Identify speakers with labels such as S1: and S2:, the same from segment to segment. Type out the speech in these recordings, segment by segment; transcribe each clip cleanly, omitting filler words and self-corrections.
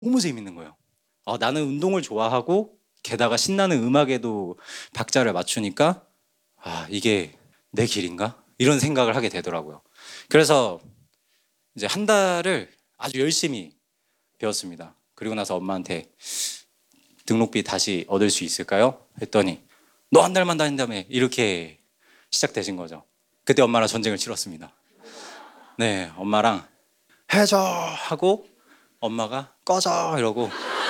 S1: 너무 재밌는 거예요. 나는 운동을 좋아하고 게다가 신나는 음악에도 박자를 맞추니까 이게 내 길인가? 이런 생각을 하게 되더라고요. 그래서 이제 한 달을 아주 열심히 배웠습니다. 그리고 나서 엄마한테 등록비 다시 얻을 수 있을까요? 했더니 너 한 달만 다닌다며 이렇게 시작되신 거죠. 그때 엄마랑 전쟁을 치렀습니다. 네, 엄마랑 해줘 하고 엄마가 꺼져 이러고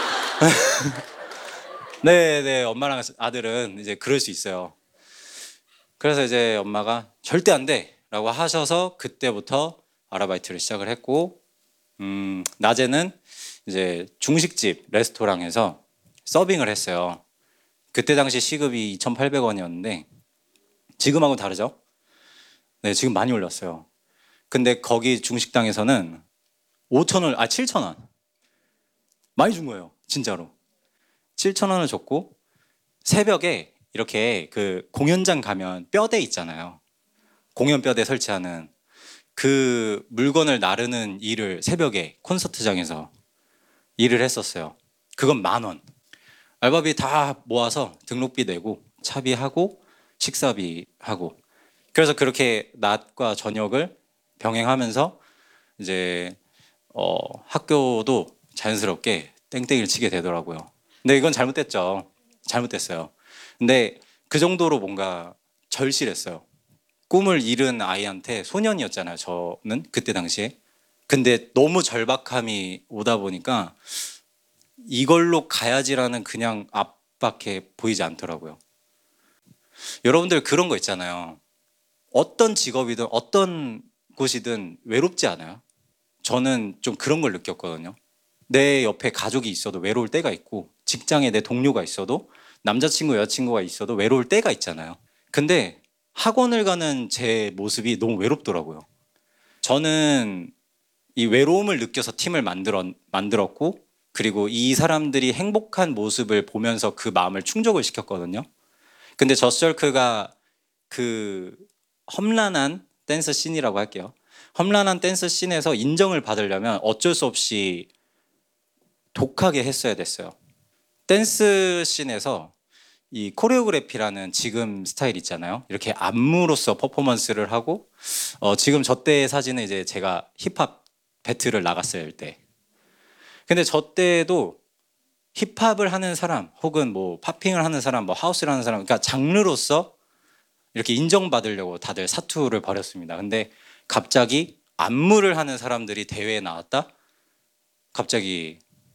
S1: 네, 엄마랑 아들은 이제 그럴 수 있어요. 그래서 이제 엄마가 절대 안 돼라고 하셔서 그때부터 아르바이트를 시작을 했고 낮에는 이제 중식집 레스토랑에서 서빙을 했어요. 그때 당시 시급이 2,800원이었는데 지금하고는 다르죠? 네, 지금 많이 올랐어요. 근데 거기 중식당에서는 5,000원, 7,000원 많이 준 거예요. 진짜로. 7,000원을 줬고 새벽에 이렇게 그 공연장 가면 뼈대 있잖아요. 공연 뼈대 설치하는 그 물건을 나르는 일을 새벽에 콘서트장에서 일을 했었어요. 그건 10,000원. 알바비 다 모아서 등록비 내고 차비하고 식사비 하고 그래서 그렇게 낮과 저녁을 병행하면서 이제 학교도 자연스럽게 땡땡이를 치게 되더라고요. 근데 이건 잘못됐죠. 잘못됐어요. 근데 그 정도로 뭔가 절실했어요. 꿈을 잃은 아이한테 소년이었잖아요. 저는 그때 당시에. 근데 너무 절박함이 오다 보니까 이걸로 가야지라는 그냥 앞밖에 보이지 않더라고요. 여러분들 그런 거 있잖아요. 어떤 직업이든 어떤 곳이든 외롭지 않아요? 저는 좀 그런 걸 느꼈거든요. 내 옆에 가족이 있어도 외로울 때가 있고 직장에 내 동료가 있어도 남자친구 여자친구가 있어도 외로울 때가 있잖아요. 근데 학원을 가는 제 모습이 너무 외롭더라고요. 저는 이 외로움을 느껴서 팀을 만들었고 그리고 이 사람들이 행복한 모습을 보면서 그 마음을 충족을 시켰거든요. 근데 저스절크가 그 험난한 댄스 씬이라고 할게요. 험난한 댄스 씬에서 인정을 받으려면 어쩔 수 없이 독하게 했어야 됐어요. 댄스 씬에서 이 코레오그래피라는 지금 스타일 있잖아요. 이렇게 안무로서 퍼포먼스를 하고 지금 저 때의 사진은 이제 제가 힙합 배틀을 나갔을 때. 근데 저 때도 힙합을 하는 사람 혹은 뭐 팝핑을 하는 사람, 뭐 하우스를 하는 사람, 그러니까 장르로서 이렇게 인정받으려고 다들 사투를 벌였습니다. 근데 갑자기 안무를 하는 사람들이 대회에 나왔다? 갑자기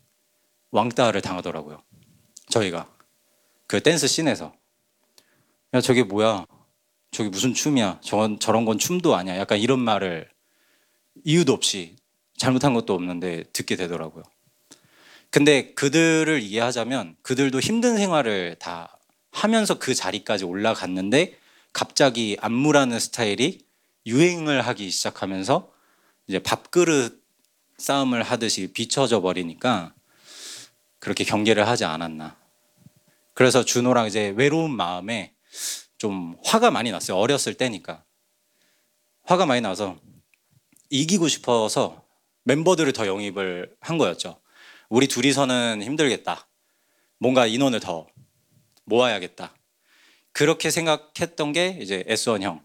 S1: 왕따를 당하더라고요. 저희가 그 댄스 씬에서 야 저게 뭐야? 저게 무슨 춤이야? 저런 건 춤도 아니야. 약간 이런 말을 이유도 없이 잘못한 것도 없는데 듣게 되더라고요. 근데 그들을 이해하자면 그들도 힘든 생활을 다 하면서 그 자리까지 올라갔는데 갑자기 안무라는 스타일이 유행을 하기 시작하면서 이제 밥그릇 싸움을 하듯이 비춰져 버리니까 그렇게 경계를 하지 않았나. 그래서 준호랑 이제 외로운 마음에 좀 화가 많이 났어요. 어렸을 때니까. 화가 많이 나서 이기고 싶어서 멤버들을 더 영입을 한 거였죠. 우리 둘이서는 힘들겠다. 뭔가 인원을 더 모아야겠다. 그렇게 생각했던 게 이제 S1 형.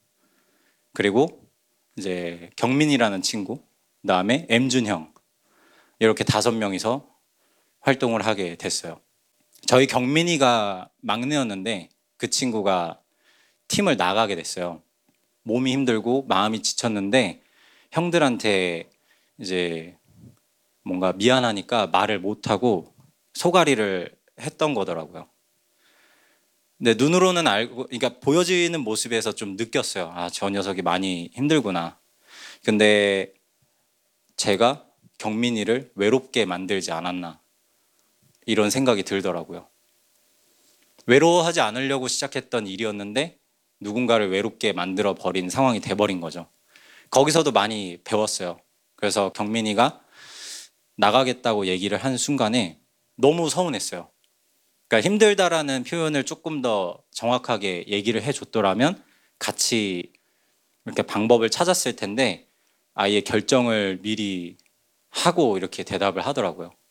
S1: 그리고 이제 경민이라는 친구. 그다음에 M준 형. 이렇게 5명이서 활동을 하게 됐어요. 저희 경민이가 막내였는데 그 친구가 팀을 나가게 됐어요. 몸이 힘들고 마음이 지쳤는데 형들한테 이제 뭔가 미안하니까 말을 못하고 소가리를 했던 거더라고요. 근데 눈으로는 알고, 그러니까 보여지는 모습에서 좀 느꼈어요. 저 녀석이 많이 힘들구나. 근데 제가 경민이를 외롭게 만들지 않았나 이런 생각이 들더라고요. 외로워하지 않으려고 시작했던 일이었는데 누군가를 외롭게 만들어 버린 상황이 돼버린 거죠. 거기서도 많이 배웠어요. 그래서 경민이가 나가겠다고 얘기를 한 순간에 너무 서운했어요. 그러니까 힘들다라는 표현을 조금 더 정확하게 얘기를 해줬더라면 같이 이렇게 방법을 찾았을 텐데 아예 결정을 미리 하고 이렇게 대답을 하더라고요.